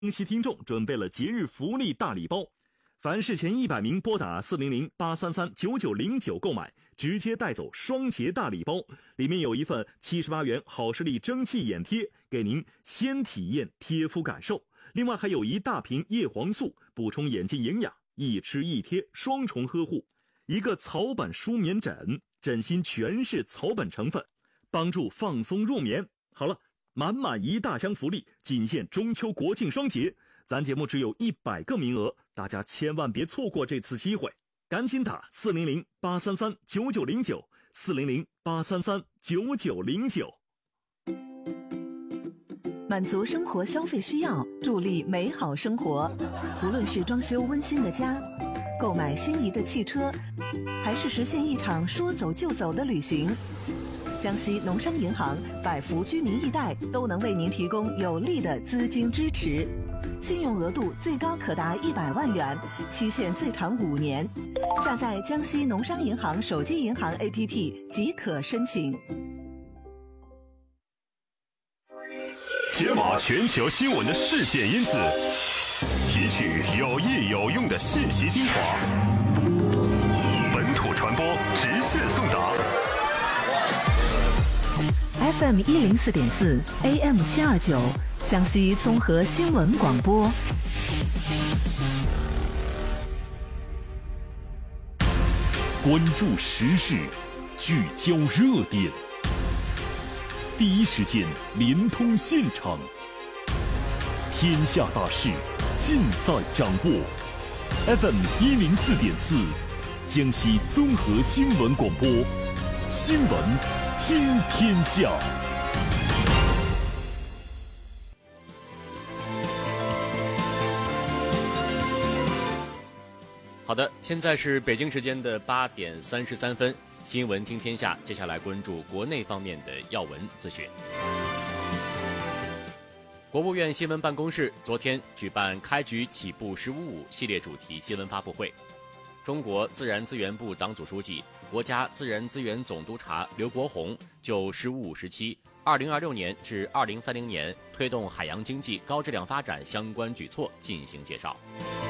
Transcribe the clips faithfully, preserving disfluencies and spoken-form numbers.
江西听众准备了节日福利大礼包，凡是前一百名拨打四零零八三三九九零九购买，直接带走双节大礼包，里面有一份七十八元好视力蒸汽眼贴，给您先体验贴肤感受。另外还有一大瓶叶黄素，补充眼睛营养，一吃一贴双重呵护。一个草本舒眠枕，枕芯全是草本成分，帮助放松入眠。好了，满满一大箱福利，仅限中秋国庆双节，咱节目只有一百个名额，大家千万别错过这次机会，赶紧打四零零八三三九九零九，四零零八三三九九零九。 满足生活消费需要，助力美好生活。无论是装修温馨的家，购买心仪的汽车，还是实现一场说走就走的旅行，江西农商银行百福居民易贷都能为您提供有力的资金支持，信用额度最高可达一百万元，期限最长五年。下载江西农商银行手机银行 A P P 即可申请。 解码全球新闻的事件因子，提取有益有用的信息精华，本土传播，直线送达。 F M 一零四点四 A M 七二九，江西综合新闻广播。 关注时事，聚焦热点。第一时间连通现场，天下大事尽在掌握。F M 一零四点四，江西综合新闻广播，新闻听天下。 好的，现在是北京时间的八点三十三分。新闻听天下，接下来关注国内方面的要闻资讯。国务院新闻办公室昨天举办开局起步十五五系列主题新闻发布会，中国自然资源部党组书记、国家自然资源总督察刘国洪就十五五时期二零二六年至二零三零年推动海洋经济高质量发展相关举措进行介绍。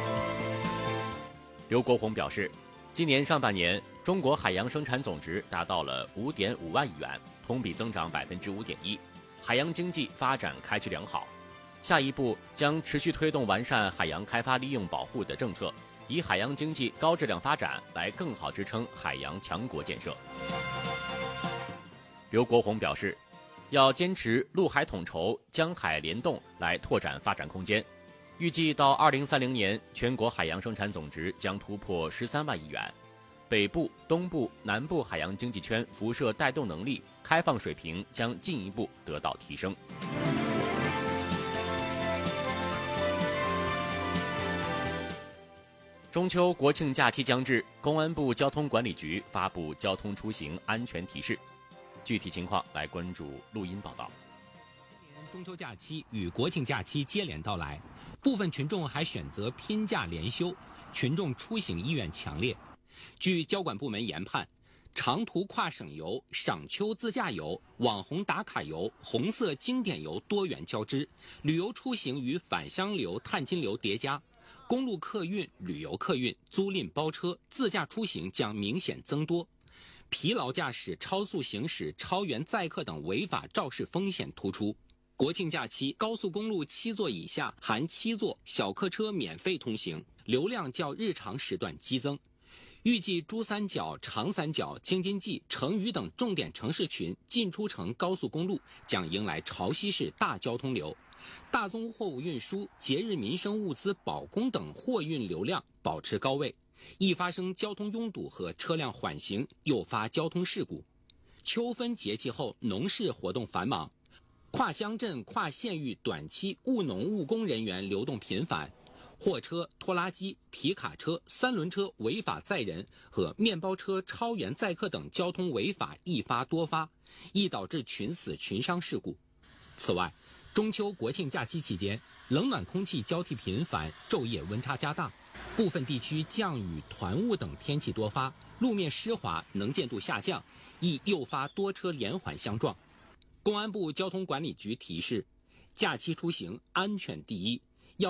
刘国洪表示，今年上半年，中国海洋生产总值达到了五点五万亿元，同比增长百分之五点一，海洋经济发展开局良好。下一步将持续推动完善海洋开发利用保护的政策，以海洋经济高质量发展来更好支撑海洋强国建设。刘国洪表示，要坚持陆海统筹、江海联动来拓展发展空间。预计到二零三零年，全国海洋生产总值将突破十三万亿元，北部、东部、南部海洋经济圈辐射带动能力、开放水平将进一步得到提升。中秋国庆假期将至，公安部交通管理局发布交通出行安全提示。具体情况来关注录音报道。 中秋假期与国庆假期接连到来，部分群众还选择拼假连休，群众出行意愿强烈。据交管部门研判，长途跨省游、赏秋自驾游、网红打卡游、红色经典游多元交织，旅游出行与返乡游、探亲游叠加，公路客运、旅游客运、租赁包车、自驾出行将明显增多。疲劳驾驶、超速行驶、超员载客等违法肇事风险突出。国庆假期，高速公路七座以下含七座小客车免费通行，流量较日常时段激增。预计珠三角、长三角、京津冀、成渝等重点城市群进出城高速公路将迎来潮汐式大交通流，大宗货物运输、节日民生物资保供等货运流量保持高位，易发生交通拥堵和车辆缓行，诱发交通事故。秋分节气后，农事活动繁忙，跨乡镇、跨县域短期务农务工人员流动频繁，货车、拖拉机、皮卡车、三轮车违法载人和面包车超员载客等交通违法易发多发，易导致群死群伤事故。此外，中秋国庆假期期间，冷暖空气交替频繁，昼夜温差加大，部分地区降雨、团雾等天气多发，路面湿滑，能见度下降，易诱发多车连环相撞。公安部交通管理局提示，假期出行安全第一，